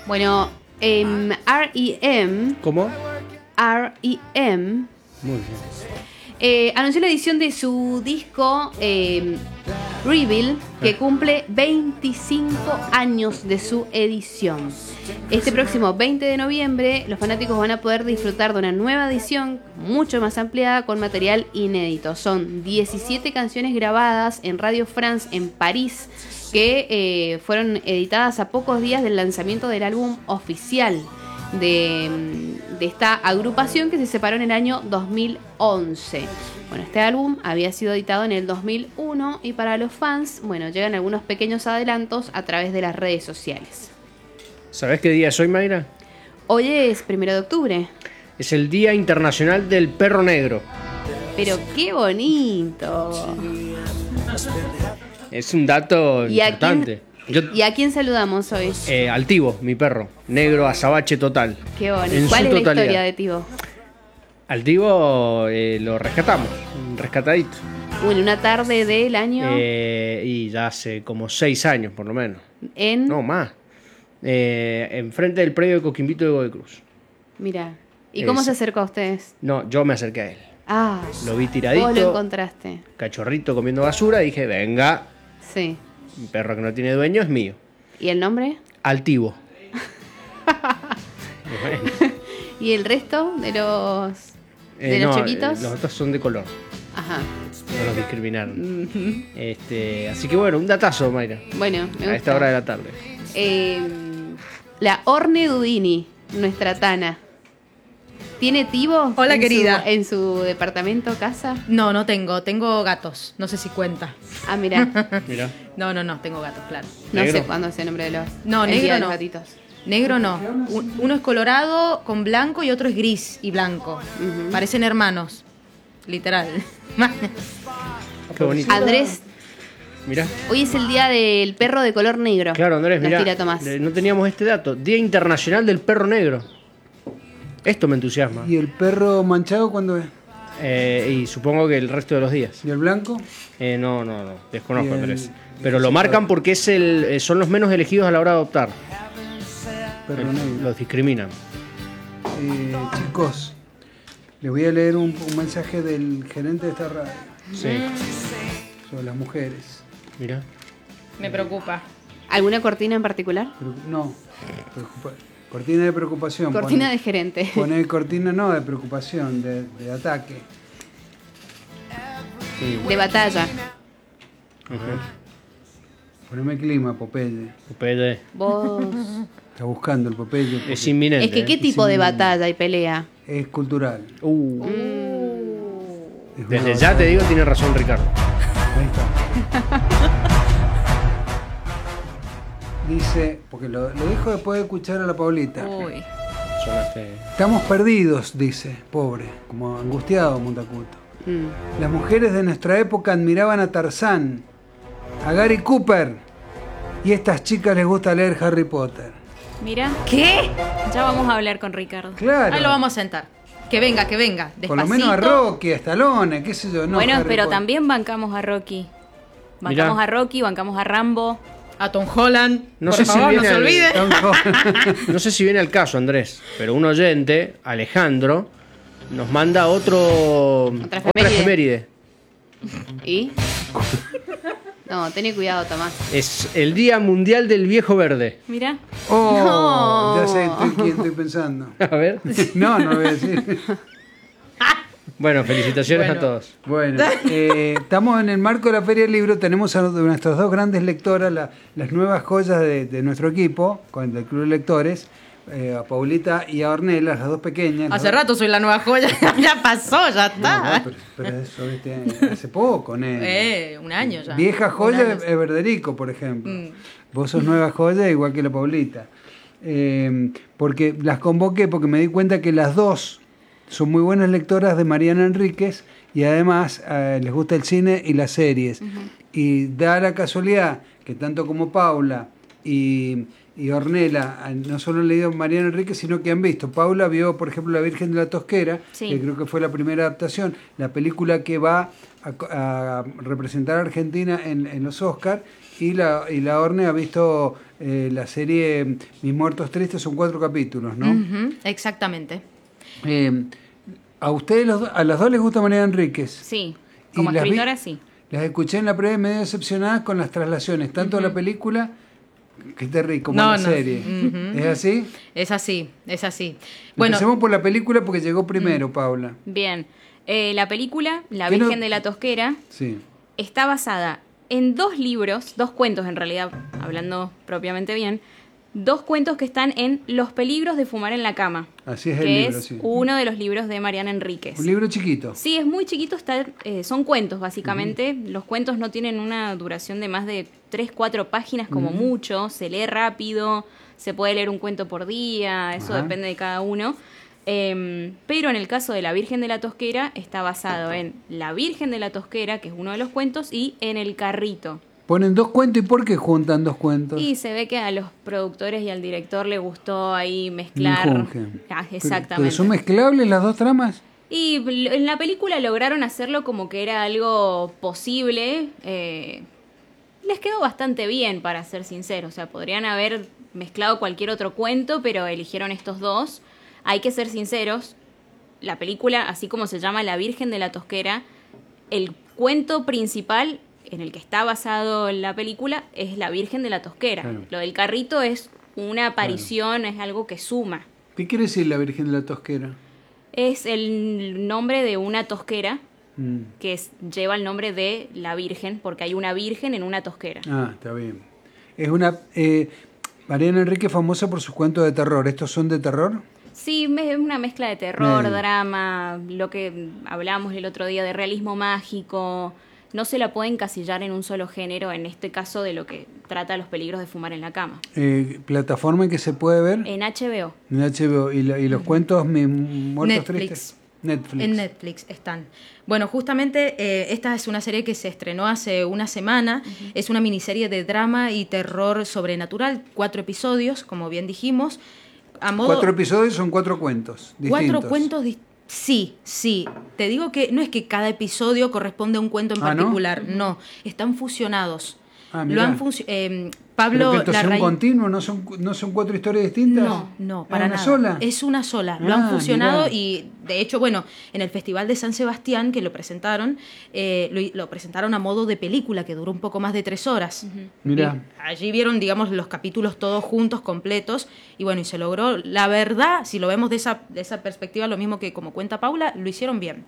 Bueno, R.E.M. ¿Cómo? R.E.M. Muy bien. Anunció la edición de su disco Reveal, que cumple 25 años de su edición. Este próximo 20 de noviembre, los fanáticos van a poder disfrutar de una nueva edición mucho más ampliada con material inédito. Son 17 canciones grabadas en Radio France en París, que fueron editadas a pocos días del lanzamiento del álbum oficial de esta agrupación, que se separó en el año 2011. Bueno, este álbum había sido editado en el 2001 y para los fans, bueno, llegan algunos pequeños adelantos a través de las redes sociales. ¿Sabés qué día es hoy, Mayra? Hoy es 1 de octubre. Es el Día Internacional del Perro Negro. Pero qué bonito. Es un dato ¿Y importante. ¿Y a quién saludamos hoy? Al Tibo, mi perro. Negro, azabache total. Qué bonito. En ¿Cuál su es la totalidad. historia de Tibo? Al Tibo lo rescatamos, rescatadito. Bueno, una tarde del año Y ya hace como 6 años, por lo menos. en... No, más. Enfrente del predio de Coquimbito de Godoy Cruz. Mira. ¿Y cómo se acercó a ustedes? No, yo me acerqué a él. Ah, Lo vi tiradito. vos lo encontraste. Cachorrito comiendo basura. Y dije, venga, Sí. un perro que no tiene dueño es mío. ¿Y el nombre? Altivo. Bueno, ¿Y el resto de los no, chiquitos? los otros son de color. Ajá. No los discriminaron. Así que bueno, un datazo, Mayra. Bueno, me gusta. A esta hora de la tarde. La Orne Dudini, nuestra Tana. ¿Tiene Tibo? Hola, querida. ¿En su departamento, casa? No tengo. Tengo gatos. No sé si cuenta. Ah, mira. Mira. No, tengo gatos, claro. No ¿Negro? sé cuándo es el nombre de los... No, el negro día de no. los gatitos. Negro no. Uno es colorado con blanco y otro es gris y blanco. Ujú. Parecen hermanos. Literal. Qué bonito. Andrés, Mira. hoy es el día del perro de color negro. Claro, Andrés, Nos mira. tira Tomás. No teníamos este dato. Día Internacional del Perro Negro. Esto me entusiasma. ¿Y el perro manchado cuándo es? Y supongo que el resto de los días. ¿Y el blanco? No. Desconozco, Y el- Andrés. Pero lo marcan porque son los menos elegidos a la hora de adoptar. Perro negro. Los discriminan. Chicos, les voy a leer un mensaje del gerente de esta radio Sí. sobre las mujeres. Mira. Me preocupa. ¿Alguna cortina en particular? No, cortina de preocupación. Cortina de gerente. Poner cortina no de preocupación, de ataque. De batalla. Poneme clima, Popeye. Popeye. Vos... Está buscando el Popeye. porque Es inminente. Es que ¿qué tipo de batalla y pelea? es cultural. Es Desde una- ya te digo, tiene razón Ricardo. Ahí está. Dice, porque lo dijo después de escuchar a la Paulita. Uy. Sonaste. Estamos perdidos, dice, pobre, como angustiado Montacuto. Mm. Las mujeres de nuestra época admiraban a Tarzán, a Gary Cooper, y a estas chicas les gusta leer Harry Potter. Mira, ¿Qué? ya vamos a hablar con Ricardo. Claro. Ahí lo vamos a sentar. Que venga, despacito. Por lo menos a Rocky, a Stallone, qué sé yo. No bueno, Harry pero Potter. también bancamos a Rocky. Bancamos Mirá. a Rocky, bancamos a Rambo. A Tom Holland. No por sé si favor, no viene se al- olvide. Tom Holland. No sé si viene al caso, Andrés, pero un oyente, Alejandro, nos manda otra efeméride. ¿Y? No, ten cuidado, Tomás. Es el Día Mundial del Viejo Verde. Mira, Oh, No. ya sé quién estoy pensando. A ver. No lo voy a decir. Bueno, felicitaciones Bueno. a todos. Bueno, estamos en el marco de la Feria del Libro, tenemos a nuestras dos grandes lectoras, las nuevas joyas de nuestro equipo, con el Club de Lectores, a Paulita y a Ornella, las dos pequeñas. Hace las dos- rato soy la nueva joya. Ya pasó, ya No, está. pero eso hace poco, ¿no? Un año ya. Vieja Un joya año. es Verderico, por ejemplo. Mm. Vos sos nueva joya igual que la Paulita. Porque las convoqué porque me di cuenta que las dos son muy buenas lectoras de Mariana Enríquez y además les gusta el cine y las series. Y da la casualidad que tanto como Paula y Ornella no solo han leído Mariana Enríquez, sino que han visto. Paula vio, por ejemplo, La Virgen de la Tosquera, Sí. que creo que fue la primera adaptación, la película que va a representar a Argentina en los Oscars, Y la Orne ha visto la serie Mis Muertos Tristes, son 4 capítulos, ¿no? Ujú, exactamente. A ustedes, a las dos les gusta Mariana Enríquez. Sí, Y como las vi- escritora sí. Las escuché en la previa medio decepcionadas con las traslaciones, tanto la película, que es terrible, como No, la no. serie. Ujú. ¿Es así? Es así, es así. Bueno, Empecemos por la película porque llegó primero, Paula. Bien. La película, La ¿Qué no- Virgen de la Tosquera, Sí. está basada en 2 libros, 2 cuentos en realidad, hablando propiamente bien, 2 cuentos que están en Los peligros de fumar en la cama, Así es el que libro, es sí. uno de los libros de Mariana Enríquez. Un libro chiquito. Sí, es muy chiquito, son cuentos básicamente. Los cuentos no tienen una duración de más de 3-4 páginas como mucho, se lee rápido, se puede leer un cuento por día, eso Ajá. depende de cada uno. Pero en el caso de La Virgen de la Tosquera está basado en La Virgen de la Tosquera, que es uno de los cuentos, y en El Carrito. Ponen 2 cuentos, ¿y por qué juntan 2 cuentos? Y se ve que a los productores y al director le gustó ahí mezclar. Menjunje. Exactamente. ¿Pero son mezclables las 2 tramas? Y en la película lograron hacerlo como que era algo posible. Les quedó bastante bien, para ser sinceros. O sea, podrían haber mezclado cualquier otro cuento, pero eligieron estos 2. Hay que ser sinceros. La película, así como se llama La Virgen de la Tosquera, el cuento principal en el que está basado la película es La Virgen de la Tosquera. Claro. Lo del carrito es una aparición, es algo que suma. ¿Qué quiere decir la Virgen de la Tosquera? Es el nombre de una tosquera Mm. que lleva el nombre de la Virgen, porque hay una Virgen en una tosquera. Ah, está bien. Es una... Mariana Enríquez famosa por sus cuentos de terror. ¿Estos son de terror? Sí, es una mezcla de terror, Medio. drama, lo que hablábamos el otro día de realismo mágico. No se la puede encasillar en un solo género, en este caso de lo que trata los peligros de fumar en la cama. ¿Plataforma en que se puede ver? En HBO. En HBO. ¿Y los cuentos Mis Muertos Netflix. Tristes? Netflix. En Netflix están. Bueno, justamente esta es una serie que se estrenó hace una semana. Es una miniserie de drama y terror sobrenatural. 4 episodios, como bien dijimos. A modo, 4 episodios son 4 cuentos distintos. 4 cuentos Sí, sí. Te digo que no es que cada episodio corresponde a un cuento en Ah, ¿no? particular. No, están fusionados. Ah, Lo mirá. han ¿Pero Pablo que entonces es un Larraín. continuo? ¿No son 4 historias distintas? No, ¿Es para una nada. sola? Es una sola. Lo Ah, han fusionado mirá. y, de hecho, bueno, en el Festival de San Sebastián, que lo presentaron, lo presentaron a modo de película, que duró un poco más de 3 horas. Mirá. Y allí vieron, digamos, los capítulos todos juntos, completos, y bueno, y se logró. La verdad, si lo vemos de esa perspectiva, lo mismo que como cuenta Paula, lo hicieron bien.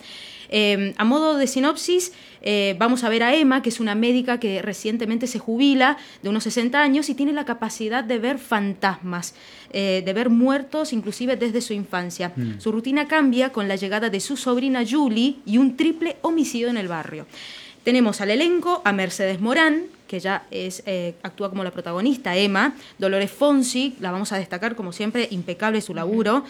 A modo de sinopsis, vamos a ver a Emma, que es una médica que recientemente se jubila, de unos 60 años, y tiene la capacidad de ver fantasmas, de ver muertos, inclusive desde su infancia. Su rutina cambia con la llegada de su sobrina Julie y un triple homicidio en el barrio. Tenemos al elenco a Mercedes Morán, que ya actúa como la protagonista, Emma. Dolores Fonsi, la vamos a destacar como siempre, impecable su laburo.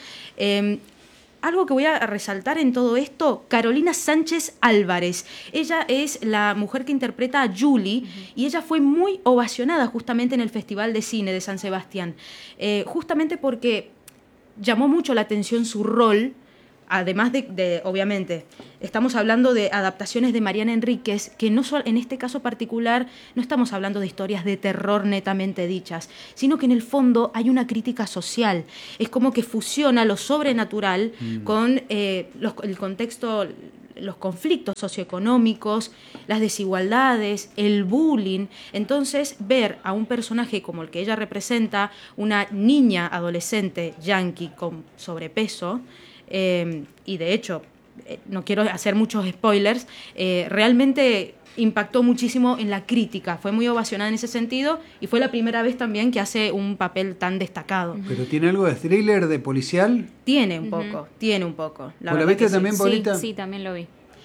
Algo que voy a resaltar en todo esto, Carolina Sánchez Álvarez. Ella es la mujer que interpreta a Julie y ella fue muy ovacionada justamente en el Festival de Cine de San Sebastián. Justamente porque llamó mucho la atención su rol. Además de, obviamente, estamos hablando de adaptaciones de Mariana Enríquez, que no en este caso particular no estamos hablando de historias de terror netamente dichas, sino que en el fondo hay una crítica social. Es como que fusiona lo sobrenatural con el contexto, los conflictos socioeconómicos, las desigualdades, el bullying. Entonces, ver a un personaje como el que ella representa, una niña adolescente yanqui con sobrepeso, y de hecho, no quiero hacer muchos spoilers, realmente impactó muchísimo en la crítica, fue muy ovacionada en ese sentido y fue la primera vez también que hace un papel tan destacado. ¿Pero tiene algo de thriller, de policial? Tiene un poco. ¿La verdad viste que también, sí. Paulita? Sí, también lo vi.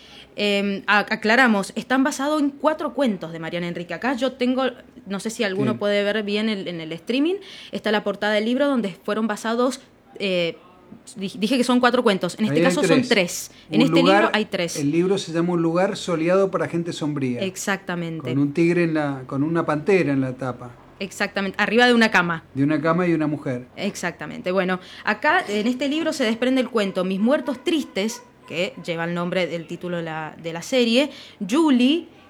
Aclaramos, están basados en 4 cuentos de Mariana Enríquez. Acá yo tengo, no sé si alguno Sí. puede ver bien en el streaming, está la portada del libro donde fueron basados... dije que son 4 cuentos, en este Ahí hay caso son 3. En Un este lugar- libro hay 3. El libro se llama Un lugar soleado para gente sombría. Exactamente. Con un tigre con una pantera en la tapa. Exactamente, arriba de una cama. De una cama y una mujer. Exactamente. Bueno, acá en este libro se desprende el cuento Mis Muertos Tristes, que lleva el nombre del título de la serie, Julie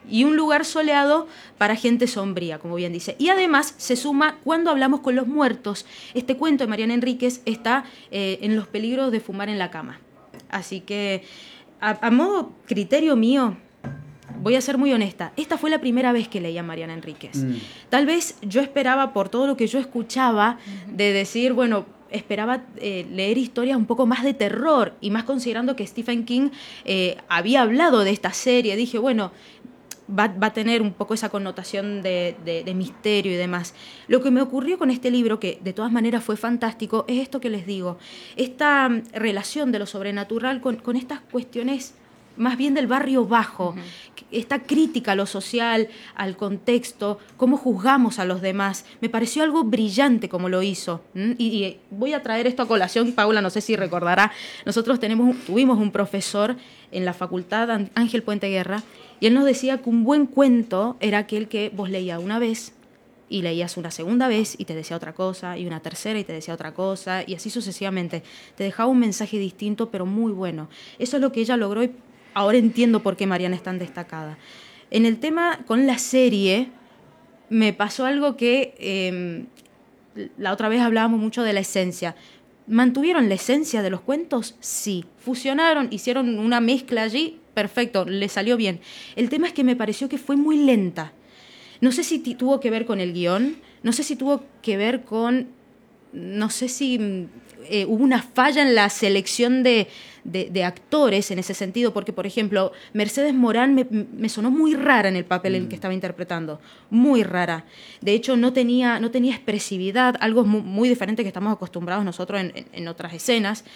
y un lugar soleado para gente sombría, como bien dice. Y además se suma Cuando hablamos con los muertos. Este cuento de Mariana Enríquez está en los peligros de fumar en la cama. Así que, a modo criterio mío, voy a ser muy honesta, esta fue la primera vez que leía a Mariana Enríquez. Tal vez yo esperaba, por todo lo que yo escuchaba, de decir, bueno, esperaba leer historias un poco más de terror, y más considerando que Stephen King había hablado de esta serie. Dije, bueno, va a tener un poco esa connotación de misterio y demás. Lo que me ocurrió con este libro, que de todas maneras fue fantástico, es esto que les digo, esta relación de lo sobrenatural con estas cuestiones más bien del barrio bajo, esta crítica a lo social, al contexto, cómo juzgamos a los demás. Me pareció algo brillante como lo hizo. Y voy a traer esto a colación, Paula, no sé si recordará, nosotros tuvimos un profesor en la facultad, Ángel Puente Guerra, y él nos decía que un buen cuento era aquel que vos leías una vez, y leías una segunda vez y te decía otra cosa, y una tercera y te decía otra cosa, y así sucesivamente. Te dejaba un mensaje distinto, pero muy bueno. Eso es lo que ella logró, y ahora entiendo por qué Mariana es tan destacada. En el tema con la serie, me pasó algo que la otra vez hablábamos mucho de la esencia. ¿Mantuvieron la esencia de los cuentos? Sí. ¿Fusionaron? ¿Hicieron una mezcla allí? Perfecto, le salió bien. El tema es que me pareció que fue muy lenta. No sé si tuvo que ver con el guión, no sé si tuvo que ver con... No sé si hubo una falla en la selección de actores en ese sentido, porque, por ejemplo, Mercedes Morán me sonó muy rara en el papel en el que estaba interpretando, muy rara. De hecho, no tenía expresividad, algo muy diferente que estamos acostumbrados nosotros en otras escenas.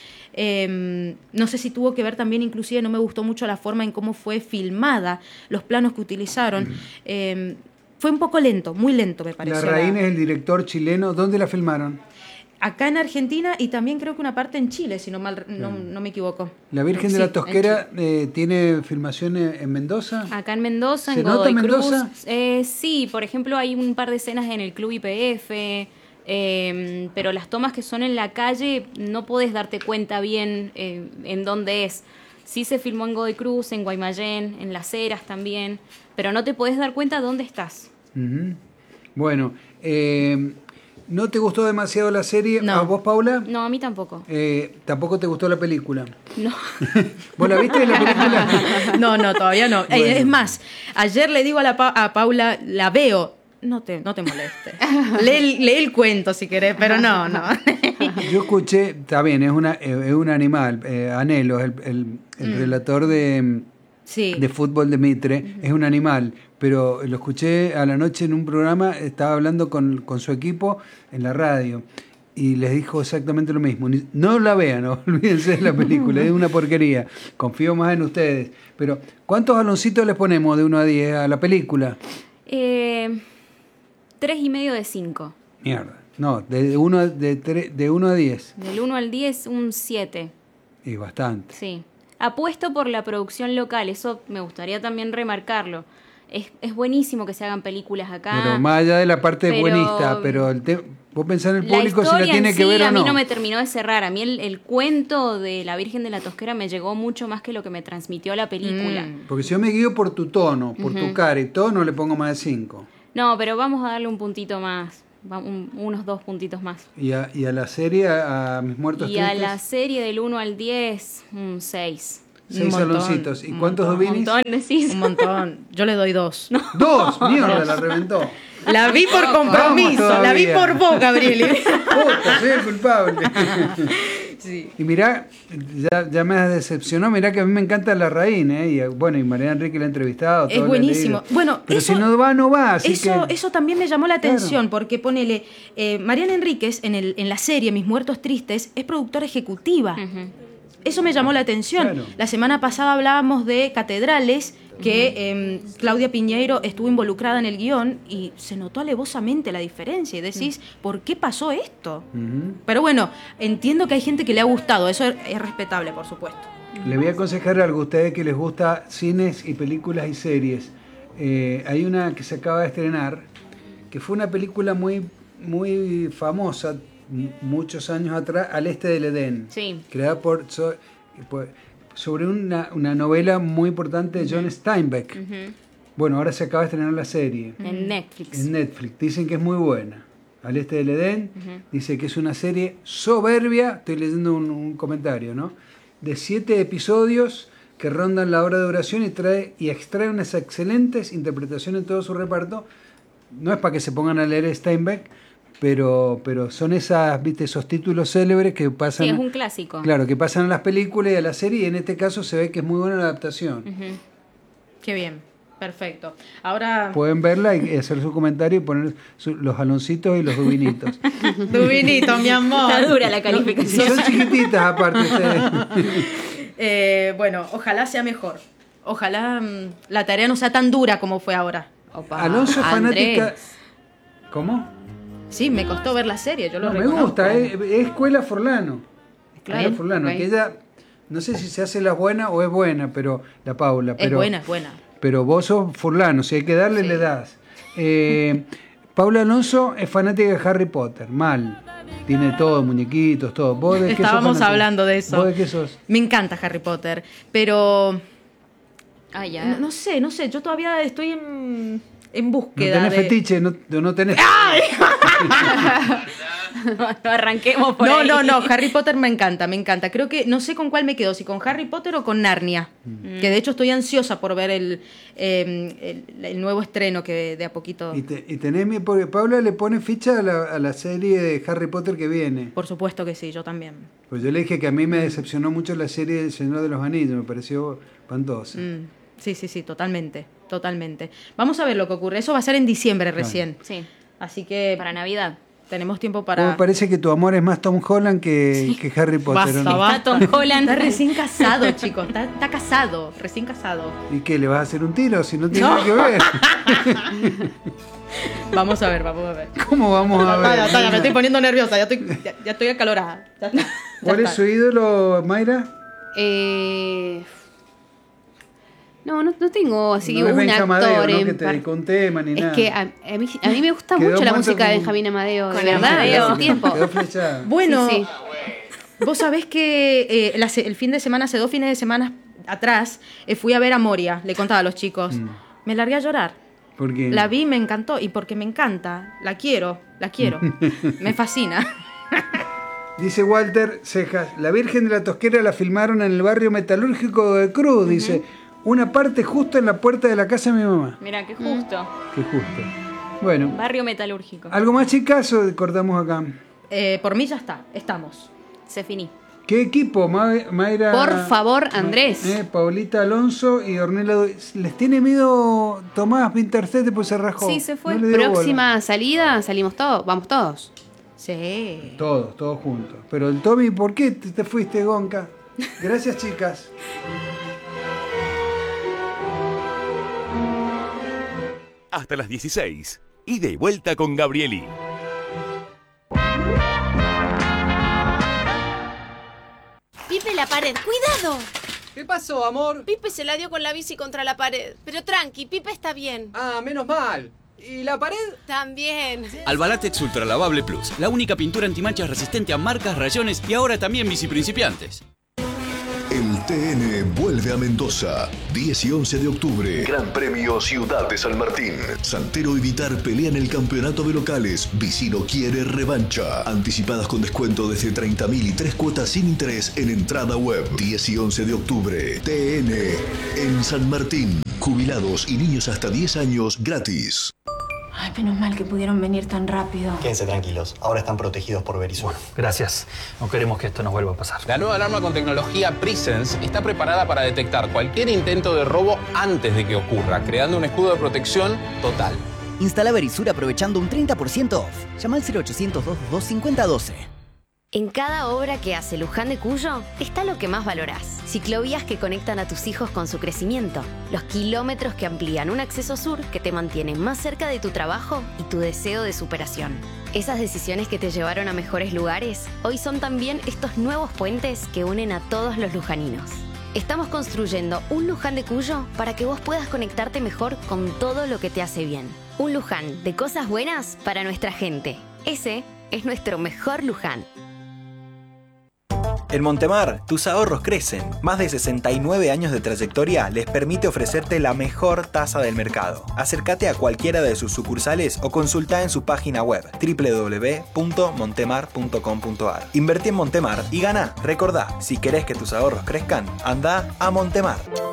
No sé si tuvo que ver también, inclusive no me gustó mucho la forma en cómo fue filmada, los planos que utilizaron. Fue un poco lento, muy lento me pareció. Larraín es el director chileno. ¿Dónde la filmaron? Acá en Argentina, y también creo que una parte en Chile, si no me equivoco. ¿La Virgen de la Tosquera tiene filmaciones en Mendoza? Acá en Mendoza, ¿Se en nota Godoy en Cruz. Mendoza? Sí, por ejemplo, hay un par de escenas en el Club IPF, pero las tomas que son en la calle no podés darte cuenta bien en dónde es. Sí se filmó en Godoy Cruz, en Guaymallén, en Las Heras también, pero no te podés dar cuenta dónde estás. Bueno, ¿no te gustó demasiado la serie? No. ¿A vos, Paula? No, a mí tampoco. ¿Tampoco te gustó la película? No. ¿Vos la viste la película? No, todavía no. Bueno. Es más, ayer le digo a Paula, la veo, no te molestes. Lee el cuento si querés, pero no. Yo escuché, está bien, es un animal, Anhelo, el relator de fútbol de Mitre, es un animal, pero lo escuché a la noche en un programa, estaba hablando con su equipo en la radio y les dijo exactamente lo mismo. No la vean, no, olvídense de la película, es una porquería, confío más en ustedes. Pero, ¿cuántos baloncitos les ponemos de 1 a 10 a la película? 3,5 de 5. Mierda, no, de 1 a 10. Del 1 al 10, un 7. Y bastante. Sí. Apuesto por la producción local, eso me gustaría también remarcarlo. Es buenísimo que se hagan películas acá. Pero más allá de la parte buenista, pero vos pensás en el público si la tiene que ver o no. A mí no me terminó de cerrar. A mí el cuento de la Virgen de la Tosquera me llegó mucho más que lo que me transmitió la película. Porque si yo me guío por tu tono, por tu cara y todo, no le pongo más de 5. No, pero vamos a darle un puntito más. Unos 2 puntitos más. ¿Y a la serie, a Mis Muertos Y Tristes? a la serie del 1 al 10, un 6. 6 saloncitos. ¿Y cuántos Un dobinis? montón, decís. Un montón. Yo le doy 2. No. 2, mierda, la reventó. La vi por compromiso, Vamos la vi todavía. por vos, Gabriel. Puta, soy el culpable. Sí. Y mirá, ya me has decepcionado, mirá que a mí me encanta Larraín, y bueno, y Mariana Enrique la ha entrevistado. todo Es lo he buenísimo. leído. Bueno, pero eso, si no va, no va. Así eso también me llamó la atención, Claro. porque ponele, Mariana Enríquez en la serie Mis Muertos Tristes es productora ejecutiva. Eso me llamó la atención. Claro. La semana pasada hablábamos de Catedrales, que Claudia Piñeiro estuvo involucrada en el guión y se notó alevosamente la diferencia. Y decís, ¿por qué pasó esto? Pero bueno, entiendo que hay gente que le ha gustado. Eso es respetable, por supuesto. Le voy a aconsejar algo a ustedes que les gusta cines y películas y series. Hay una que se acaba de estrenar, que fue una película muy, muy famosa, muchos años atrás, Al Este del Edén. Sí. Creada sobre una novela muy importante de John Steinbeck. Bueno, ahora se acaba de estrenar la serie En Netflix. en Netflix. Dicen que es muy buena. Al Este del Edén dice que es una serie soberbia. Estoy leyendo un comentario, ¿no? De 7 episodios que rondan la hora de duración y extrae unas excelentes interpretaciones en todo su reparto. No es para que se pongan a leer Steinbeck, pero son esas, ¿viste? Esos títulos célebres que pasan. Sí, es un clásico. Claro, que pasan a las películas y a la serie, y en este caso se ve que es muy buena la adaptación. Qué bien, perfecto. Ahora, Pueden verla y hacer su comentario y poner los aloncitos y los dubinitos. Dubinito, mi amor. Está dura la Y calificación. son chiquititas aparte ustedes. Bueno, ojalá sea mejor. Ojalá la tarea no sea tan dura como fue ahora. Opa, Alonso es fanática. Andrés. ¿Cómo? Sí, me costó ver la serie, yo lo No, me reconozco. gusta, es Escuela Forlano. Escuela bien, Forlano, ok. que ella, no sé si se hace la buena o es buena, pero la Paula. Es Pero, buena, es buena. Pero vos sos Forlano, si hay que darle, le das. Paula Alonso es fanática de Harry Potter, mal. Tiene todo, muñequitos, todo. ¿Vos de qué sos Estábamos fanática? hablando de eso. ¿Vos de qué sos? Me encanta Harry Potter, pero Ah, ya. no sé, yo todavía estoy en No búsqueda tenés de... fetiche, no tenés... No arranquemos por No, ahí. no, Harry Potter me encanta. Creo que no sé con cuál me quedo, si con Harry Potter o con Narnia. Que de hecho estoy ansiosa por ver el nuevo estreno que de a poquito... Y tenés miedo, porque Paula le pone ficha a la serie de Harry Potter que viene. Por supuesto que sí, yo también. Pues yo le dije que a mí me decepcionó mucho la serie del Señor de los Anillos, me pareció espantosa. Sí, totalmente. Vamos a ver lo que ocurre. Eso va a ser en diciembre recién. Sí, Así que para Navidad. tenemos tiempo Me para... parece que tu amor es más Tom Holland que Harry Potter. ¿o no? Basta. Está Tom Holland. Está recién casado, chicos. Está casado, recién casado. ¿Y qué? ¿Le vas a hacer un tiro si no tiene nada que ver? Vamos a ver. ¿Cómo vamos a ver? Ya me estoy poniendo nerviosa, ya estoy acalorada. Ya está. ¿Cuál es su ídolo, Mayra? No tengo así No es un Benja Amadeo, actor ¿no? en Que te dedicó un tema ni Es nada. que a mí me gusta Quedó mucho la muerto música de con- Benjamín Amadeo, de con verdad, de Amadeo. hace tiempo. Quedó flechada. Bueno, Sí, vos sabés que el fin de semana, hace 2 fines de semana atrás, fui a ver a Moria, le contaba a los chicos. Me largué a llorar. Porque La vi, me encantó, y porque me encanta, la quiero, me fascina. dice Walter Cejas, la Virgen de la Tosquera la filmaron en el barrio metalúrgico de Cruz, dice, una parte justo en la puerta de la casa de mi mamá. Mira, qué justo. Qué justo. Bueno, Barrio metalúrgico. ¿algo más, chicas, o cortamos acá? Por mí ya está, estamos. Se finí. ¿Qué equipo, Mayra? Por favor, Andrés. Paulita Alonso y Ornella. ¿Les tiene miedo Tomás Winterstedt? Pues se rajó. Sí, se fue. No le dio Próxima salida, salimos todos, vamos todos. Sí. bola. Todos juntos. Pero el Tommy, ¿por qué te fuiste, Gonca? Gracias, chicas. Hasta las 16. Ida y vuelta con Gabrieli. Pipe, la pared. ¡Cuidado! ¿Qué pasó, amor? Pipe se la dio con la bici contra la pared. Pero tranqui, Pipe está bien. Ah, menos mal. ¿Y la pared? También. Albalatex Ultra Lavable Plus, la única pintura antimanchas resistente a marcas, rayones y ahora también bici principiantes. El TN vuelve a Mendoza, 10 y 11 de octubre. Gran Premio Ciudad de San Martín. Santero y Vitar pelean el campeonato de locales. Vicino quiere revancha. Anticipadas con descuento desde 30.000 y 3 cuotas sin interés en entrada web. 10 y 11 de octubre. TN en San Martín. Jubilados y niños hasta 10 años gratis. Ay, menos mal que pudieron venir tan rápido. Quédense tranquilos, ahora están protegidos por Verisur. Gracias. No queremos que esto nos vuelva a pasar. La nueva alarma con tecnología Presence está preparada para detectar cualquier intento de robo antes de que ocurra, creando un escudo de protección total. Instala Verisur aprovechando un 30% off. Llama al 0800 222 5012. En cada obra que hace Luján de Cuyo está lo que más valorás. Ciclovías que conectan a tus hijos con su crecimiento. Los kilómetros que amplían un acceso sur que te mantienen más cerca de tu trabajo y tu deseo de superación. Esas decisiones que te llevaron a mejores lugares, hoy son también estos nuevos puentes que unen a todos los lujaninos. Estamos construyendo un Luján de Cuyo para que vos puedas conectarte mejor con todo lo que te hace bien. Un Luján de cosas buenas para nuestra gente. Ese es nuestro mejor Luján. En Montemar, tus ahorros crecen. Más de 69 años de trayectoria les permite ofrecerte la mejor tasa del mercado. Acércate a cualquiera de sus sucursales o consulta en su página web www.montemar.com.ar. Invertí en Montemar y gana. Recordá, si querés que tus ahorros crezcan, anda a Montemar.